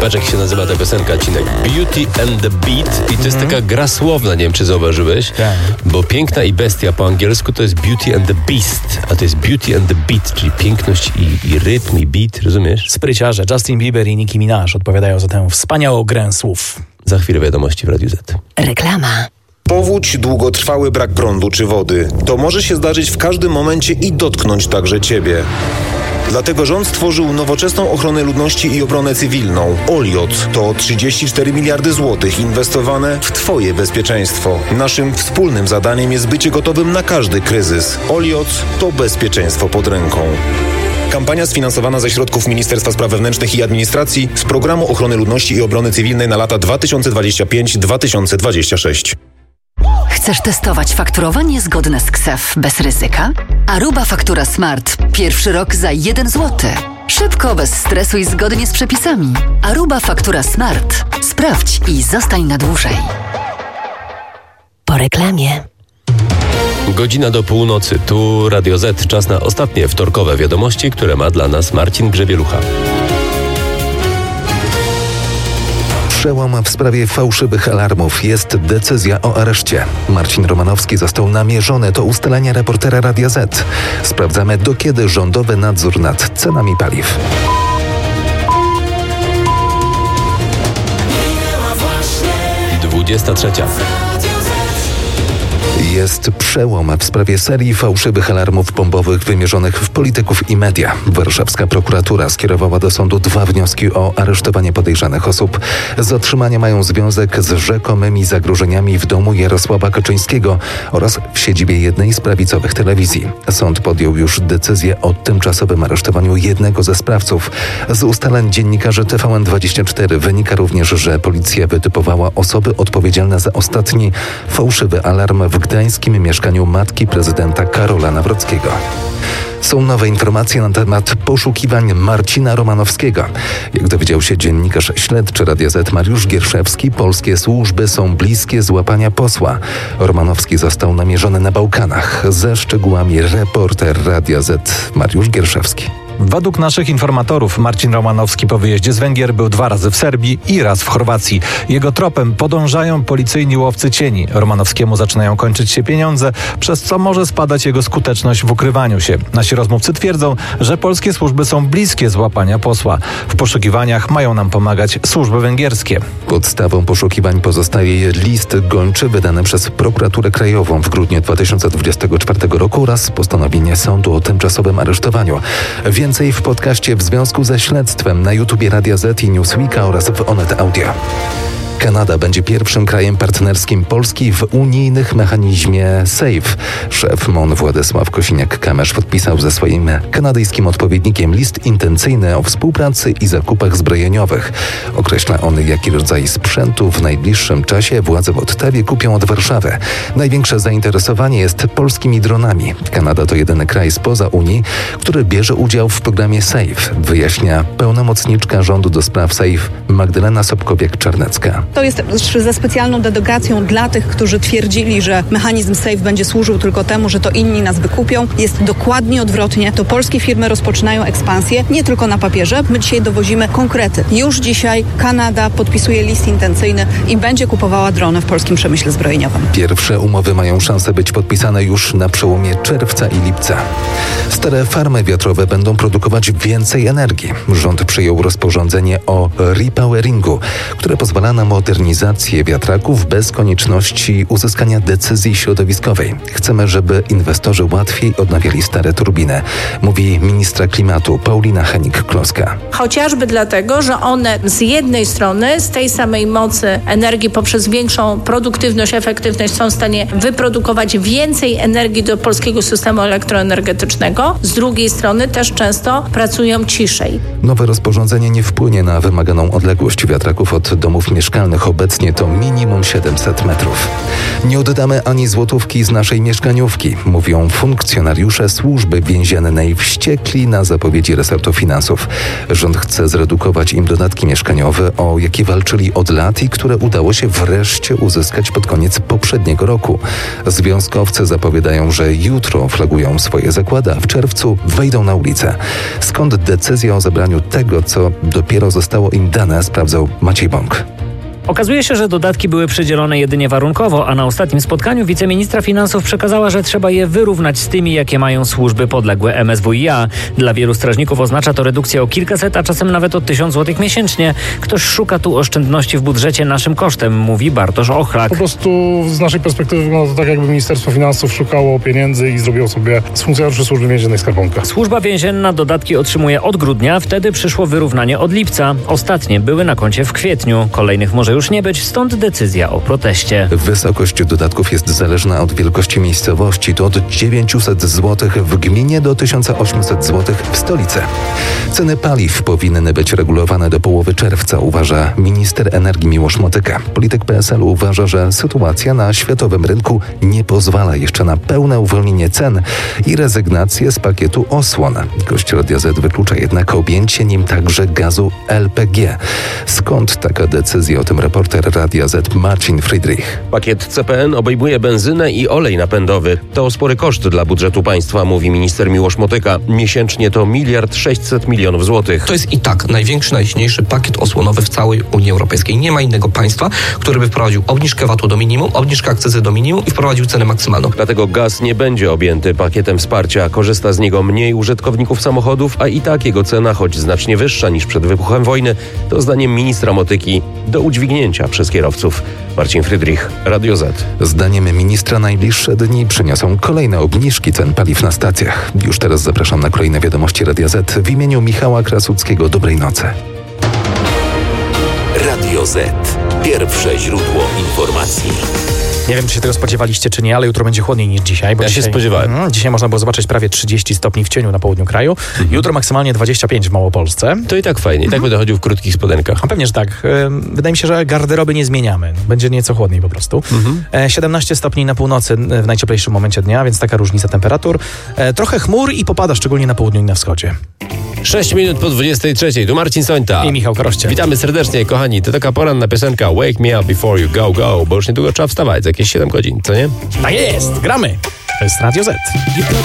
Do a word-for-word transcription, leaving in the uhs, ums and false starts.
Patrz, jak się nazywa ta piosenka, Cinek. Beauty and the Beat. I to jest mm-hmm. taka gra słowna, nie wiem, czy zauważyłeś. Tak. Bo piękna i bestia po angielsku to jest Beauty and the Beast, a to jest Beauty and the Beat, czyli piękność i, i rytm, i beat, rozumiesz? Spryciarze Justin Bieber i Nicki Minaj odpowiadają za tę wspaniałą grę słów. Za chwilę wiadomości w Radiu Z. Reklama. Powódź, długotrwały brak prądu czy wody. To może się zdarzyć w każdym momencie i dotknąć także Ciebie. Dlatego rząd stworzył nowoczesną ochronę ludności i obronę cywilną. Oliot to trzydzieści cztery miliardy złotych inwestowane w Twoje bezpieczeństwo. Naszym wspólnym zadaniem jest bycie gotowym na każdy kryzys. Oliot to bezpieczeństwo pod ręką. Kampania sfinansowana ze środków Ministerstwa Spraw Wewnętrznych i Administracji z Programu Ochrony Ludności i Obrony Cywilnej na lata dwa tysiące dwudziesty piąty do dwa tysiące dwudziestego szóstego. Chcesz testować fakturowanie zgodne z K S E F bez ryzyka? Aruba Faktura Smart. Pierwszy rok za jeden złoty. Szybko, bez stresu i zgodnie z przepisami. Aruba Faktura Smart. Sprawdź i zostań na dłużej. Po reklamie. Godzina do północy. Tu Radio Z. Czas na ostatnie wtorkowe wiadomości, które ma dla nas Marcin Grzebielucha. Przełom w sprawie fałszywych alarmów. Jest decyzja o areszcie. Marcin Romanowski został namierzony. To ustalenia reportera Radia Z. Sprawdzamy, do kiedy rządowy nadzór nad cenami paliw. dwudziesta trzecia. Jest przełom w sprawie serii fałszywych alarmów bombowych wymierzonych w polityków i media. Warszawska prokuratura skierowała do sądu dwa wnioski o aresztowanie podejrzanych osób. Zatrzymania mają związek z rzekomymi zagrożeniami w domu Jarosława Kaczyńskiego oraz w siedzibie jednej z prawicowych telewizji. Sąd podjął już decyzję o tymczasowym aresztowaniu jednego ze sprawców. Z ustaleń dziennikarzy T V N dwadzieścia cztery wynika również, że policja wytypowała osoby odpowiedzialne za ostatni fałszywy alarm w gdańskim mieszkaniu matki prezydenta Karola Nawrockiego. Są nowe informacje na temat poszukiwań Marcina Romanowskiego. Jak dowiedział się dziennikarz śledczy Radia Z Mariusz Gierszewski, polskie służby są bliskie złapania posła. Romanowski został namierzony na Bałkanach. Ze szczegółami reporter Radia Z Mariusz Gierszewski. Według naszych informatorów Marcin Romanowski po wyjeździe z Węgier był dwa razy w Serbii i raz w Chorwacji. Jego tropem podążają policyjni łowcy cieni. Romanowskiemu zaczynają kończyć się pieniądze, przez co może spadać jego skuteczność w ukrywaniu się. Nasi rozmówcy twierdzą, że polskie służby są bliskie złapania posła. W poszukiwaniach mają nam pomagać służby węgierskie. Podstawą poszukiwań pozostaje list gończy wydany przez Prokuraturę Krajową w grudniu dwa tysiące dwudziestego czwartego roku oraz postanowienie sądu o tymczasowym aresztowaniu. Więcej w podcaście w związku ze śledztwem na YouTubie Radia Z i Newsweeka oraz w Onet Audio. Kanada będzie pierwszym krajem partnerskim Polski w unijnych mechanizmie SAFE. Szef M O N Władysław Kosiniak-Kamysz podpisał ze swoim kanadyjskim odpowiednikiem list intencyjny o współpracy i zakupach zbrojeniowych. Określa on, jaki rodzaj sprzętu w najbliższym czasie władze w Ottawie kupią od Warszawy. Największe zainteresowanie jest polskimi dronami. Kanada to jedyny kraj spoza Unii, który bierze udział w programie SAFE, wyjaśnia pełnomocniczka rządu do spraw SAFE Magdalena Sobkowiak-Czarnecka. To jest ze specjalną dedykacją dla tych, którzy twierdzili, że mechanizm SAFE będzie służył tylko temu, że to inni nas wykupią. Jest dokładnie odwrotnie. To polskie firmy rozpoczynają ekspansję, nie tylko na papierze. My dzisiaj dowozimy konkrety. Już dzisiaj Kanada podpisuje list intencyjny i będzie kupowała drony w polskim przemyśle zbrojeniowym. Pierwsze umowy mają szansę być podpisane już na przełomie czerwca i lipca. Stare farmy wiatrowe będą produkować więcej energii. Rząd przyjął rozporządzenie o repoweringu, które pozwala na modernizację wiatraków bez konieczności uzyskania decyzji środowiskowej. Chcemy, żeby inwestorzy łatwiej odnawiali stare turbiny, mówi ministra klimatu Paulina Henik-Kloska. Chociażby dlatego, że one z jednej strony z tej samej mocy energii poprzez większą produktywność, efektywność są w stanie wyprodukować więcej energii do polskiego systemu elektroenergetycznego. Z drugiej strony też często pracują ciszej. Nowe rozporządzenie nie wpłynie na wymaganą odległość wiatraków od domów mieszkalnych minimalnych obecnie to minimum siedemset metrów. Nie oddamy ani złotówki z naszej mieszkaniówki, mówią funkcjonariusze Służby Więziennej wściekli na zapowiedzi resortu finansów. Rząd chce zredukować im dodatki mieszkaniowe, o jakie walczyli od lat i które udało się wreszcie uzyskać pod koniec poprzedniego roku. Związkowcy zapowiadają, że jutro flagują swoje zakłady, a w czerwcu wejdą na ulicę. Skąd decyzja o zabraniu tego, co dopiero zostało im dane, sprawdzał Maciej Bąk. Okazuje się, że dodatki były przydzielone jedynie warunkowo, a na ostatnim spotkaniu wiceministra finansów przekazała, że trzeba je wyrównać z tymi, jakie mają służby podległe M S W i A. Dla wielu strażników oznacza to redukcję o kilkaset, a czasem nawet o tysiąc złotych miesięcznie. Ktoś szuka tu oszczędności w budżecie naszym kosztem, mówi Bartosz Ochlak. Po prostu z naszej perspektywy wygląda to tak, jakby Ministerstwo Finansów szukało pieniędzy i zrobiło sobie z funkcjonariuszy Służby Więziennej skarbonkę. Służba Więzienna dodatki otrzymuje od grudnia, wtedy przyszło wyrównanie od lipca. Ostatnie były na koncie w kwietniu. Kolejnych może już nie być, stąd decyzja o proteście. Wysokość dodatków jest zależna od wielkości miejscowości. To od dziewięćset złotych w gminie do tysiąc osiemset złotych w stolicy. Ceny paliw powinny być regulowane do połowy czerwca, uważa minister energii Miłosz Motyka. Polityk P S L uważa, że sytuacja na światowym rynku nie pozwala jeszcze na pełne uwolnienie cen i rezygnację z pakietu osłon. Gość Radia Z wyklucza jednak objęcie nim także gazu L P G. Skąd taka decyzja? O tym reporter Radia Z Marcin Friedrich. Pakiet C P N obejmuje benzynę i olej napędowy. To spory koszt dla budżetu państwa, mówi minister Miłosz Motyka. Miesięcznie to miliard sześćset milionów złotych. To jest i tak największy, najsilniejszy pakiet osłonowy w całej Unii Europejskiej. Nie ma innego państwa, który by wprowadził obniżkę V A T-u do minimum, obniżkę akcyzy do minimum i wprowadził cenę maksymalną. Dlatego gaz nie będzie objęty pakietem wsparcia. Korzysta z niego mniej użytkowników samochodów, a i tak jego cena, choć znacznie wyższa niż przed wybuchem wojny, to zdaniem ministra Motyki do udźwignięcia przez kierowców. Marcin Friedrich, Radio Z. Zdaniem ministra najbliższe dni przyniosą kolejne obniżki cen paliw na stacjach. Już teraz zapraszam na kolejne wiadomości Radia Z w imieniu Michała Krasuckiego. Dobrej nocy. Radio Z. Pierwsze źródło informacji. Nie wiem, czy się tego spodziewaliście, czy nie, ale jutro będzie chłodniej niż dzisiaj. Bo ja dzisiaj, się spodziewałem. Mm, dzisiaj można było zobaczyć prawie trzydzieści stopni w cieniu na południu kraju. Mhm. Jutro maksymalnie dwadzieścia pięć w Małopolsce. To i tak fajnie. I tak mhm. będę chodził w krótkich spodenkach. A pewnie, że tak. Wydaje mi się, że garderoby nie zmieniamy. Będzie nieco chłodniej po prostu. Mhm. siedemnaście stopni na północy w najcieplejszym momencie dnia, więc taka różnica temperatur. Trochę chmur i popada, szczególnie na południu i na wschodzie. sześć minut po dwudziestej trzeciej. Tu Marcin Sońta. I Michał Koroście. Witamy serdecznie, kochani. To taka poranna piosenka Wake Me Up Before You Go Go, bo już niedługo trzeba wstawać za jakieś siedem godzin, co nie? Tak jest, gramy. To jest Radio Z.